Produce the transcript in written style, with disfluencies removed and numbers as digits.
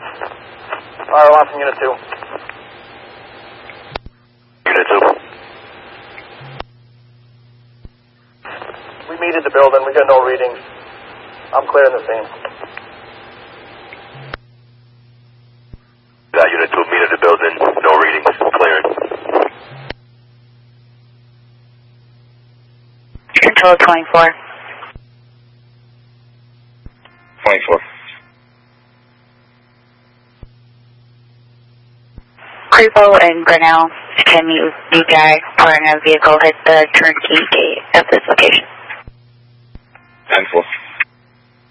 Alright, lost in Unit 2. Unit 2. We meted the building, we got no readings. I'm clearing the scene. Unit 2, meted the building, no readings, clearing. Control 24. 24. Creepo and Grinnell, can you guys pouring a vehicle hit the turnkey gate at this location? 10-4.